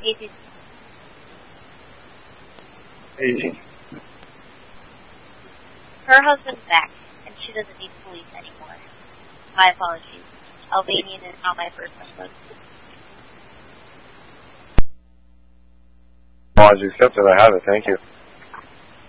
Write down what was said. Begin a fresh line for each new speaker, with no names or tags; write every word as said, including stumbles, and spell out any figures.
Easy.
Easy.
Her husband's back, and she doesn't need police anymore. My apologies. Albanian is not my first husband.
Apologies accepted. I have it. Thank you.